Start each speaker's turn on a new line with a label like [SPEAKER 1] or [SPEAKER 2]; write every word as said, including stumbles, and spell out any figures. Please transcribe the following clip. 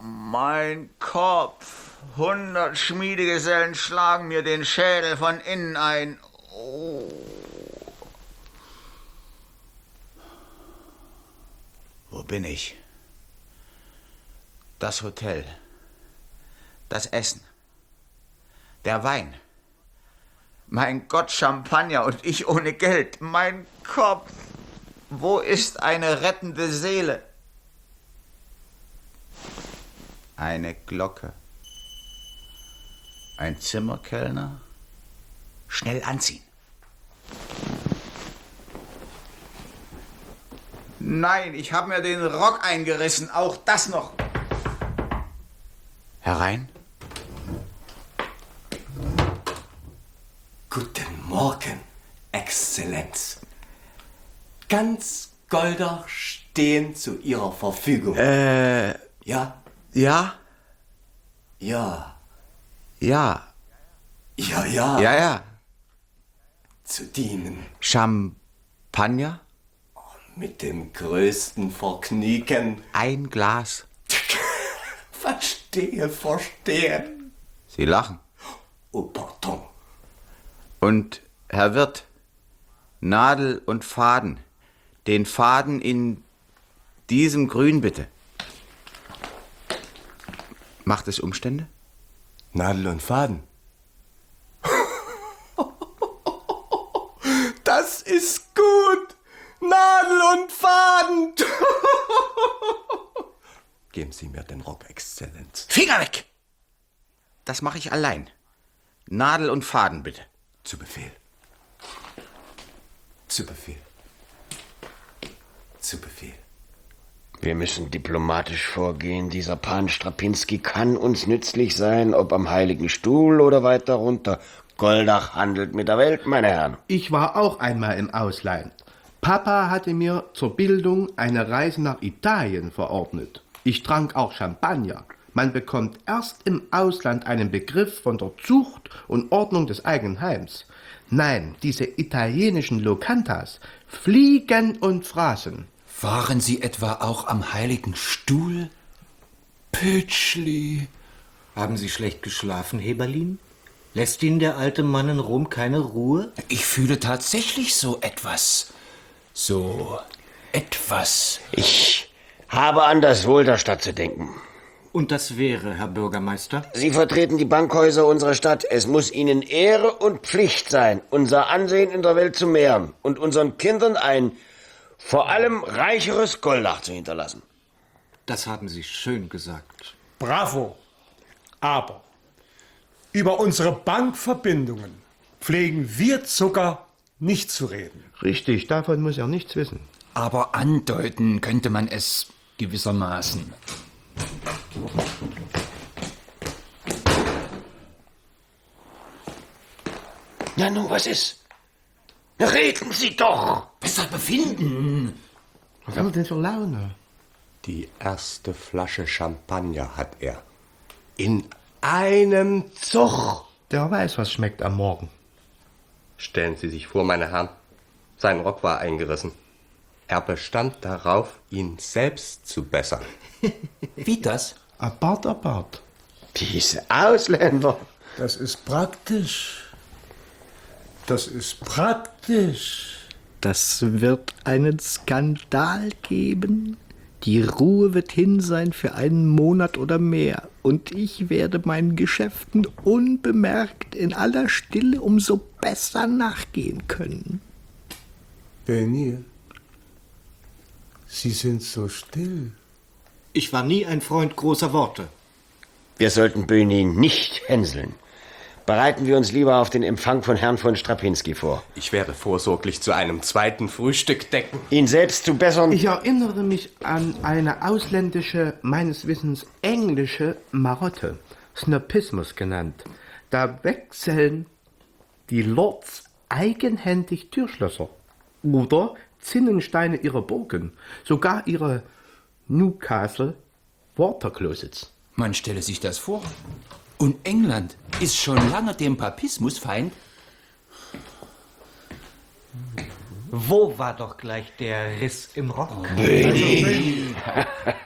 [SPEAKER 1] mein Kopf. Hundert Schmiedegesellen schlagen mir den Schädel von innen ein. Oh. Wo bin ich? Das Hotel. Das Essen. Der Wein. Mein Gott, Champagner und ich ohne Geld. Mein Kopf. Wo ist eine rettende Seele? Eine Glocke. Ein Zimmerkellner. Schnell anziehen. Nein, ich habe mir den Rock eingerissen. Auch das noch. Herein.
[SPEAKER 2] Guten Morgen, Exzellenz. Ganz Goldach stehen zu Ihrer Verfügung.
[SPEAKER 1] Äh,
[SPEAKER 2] Ja?
[SPEAKER 1] ja?
[SPEAKER 2] Ja.
[SPEAKER 1] Ja.
[SPEAKER 2] Ja, ja.
[SPEAKER 1] Ja, ja.
[SPEAKER 2] Zu dienen.
[SPEAKER 1] Champagner?
[SPEAKER 2] Mit dem größten Vergnügen.
[SPEAKER 1] Ein Glas.
[SPEAKER 2] Verstehe, verstehe.
[SPEAKER 1] Sie lachen.
[SPEAKER 2] Oh, pardon.
[SPEAKER 1] Und, Herr Wirt, Nadel und Faden. Den Faden in diesem Grün, bitte. Macht es Umstände?
[SPEAKER 2] Nadel und Faden. Das ist gut. Nadel und Faden. Geben Sie mir den Rock, Exzellenz.
[SPEAKER 1] Finger weg! Das mache ich allein. Nadel und Faden, bitte.
[SPEAKER 2] Zu Befehl. Zu Befehl. Zu Befehl.
[SPEAKER 3] Wir müssen diplomatisch vorgehen. Dieser Pan Strapinski kann uns nützlich sein, ob am Heiligen Stuhl oder weiter runter. Goldach handelt mit der Welt, meine Herren.
[SPEAKER 4] Ich war auch einmal im Ausland. Papa hatte mir zur Bildung eine Reise nach Italien verordnet. Ich trank auch Champagner. Man bekommt erst im Ausland einen Begriff von der Zucht und Ordnung des eigenen Heims. Nein, diese italienischen Locantas fliegen und fraßen.
[SPEAKER 5] Waren Sie etwa auch am Heiligen Stuhl? Pütschli.
[SPEAKER 6] Haben Sie schlecht geschlafen, Heberlin? Lässt Ihnen der alte Mann in Rom keine Ruhe?
[SPEAKER 5] Ich fühle tatsächlich so etwas. So etwas.
[SPEAKER 3] Ich habe an das Wohl der Stadt zu denken.
[SPEAKER 6] Und das wäre, Herr Bürgermeister?
[SPEAKER 3] Sie vertreten die Bankhäuser unserer Stadt. Es muss Ihnen Ehre und Pflicht sein, unser Ansehen in der Welt zu mehren und unseren Kindern ein vor allem reicheres Goldach zu hinterlassen.
[SPEAKER 6] Das haben Sie schön gesagt.
[SPEAKER 7] Bravo. Aber über unsere Bankverbindungen pflegen wir Zucker nicht zu reden.
[SPEAKER 4] Richtig, davon muss er nichts wissen.
[SPEAKER 5] Aber andeuten könnte man es gewissermaßen.
[SPEAKER 3] Ja, nun, was ist? Reden Sie doch!
[SPEAKER 5] Besser befinden.
[SPEAKER 4] Was hat er denn für Laune?
[SPEAKER 2] Die erste Flasche Champagner hat er. In einem Zug.
[SPEAKER 4] Der weiß, was schmeckt am Morgen.
[SPEAKER 2] Stellen Sie sich vor, meine Herren, sein Rock war eingerissen. Er bestand darauf, ihn selbst zu bessern.
[SPEAKER 5] Wie das?
[SPEAKER 4] Apart, apart.
[SPEAKER 3] Diese Ausländer.
[SPEAKER 7] Das ist praktisch. Das ist praktisch.
[SPEAKER 8] Das wird einen Skandal geben. Die Ruhe wird hin sein für einen Monat oder mehr. Und ich werde meinen Geschäften unbemerkt in aller Stille umso besser nachgehen können.
[SPEAKER 7] Benir, Sie sind so still.
[SPEAKER 6] Ich war nie ein Freund großer Worte.
[SPEAKER 3] Wir sollten Bönin nicht hänseln. Bereiten wir uns lieber auf den Empfang von Herrn von Strapinski vor.
[SPEAKER 2] Ich werde vorsorglich zu einem zweiten Frühstück decken.
[SPEAKER 3] Ihn selbst zu bessern.
[SPEAKER 4] Ich erinnere mich an eine ausländische, meines Wissens englische Marotte, Snopismus genannt. Da wechseln die Lords eigenhändig Türschlösser oder Zinnensteine ihrer Burgen, sogar ihre Newcastle Water Closets.
[SPEAKER 5] Man stelle sich das vor. Und England ist schon lange dem Papismus Feind.
[SPEAKER 6] Wo war doch gleich der Riss im Rock?
[SPEAKER 3] Böni.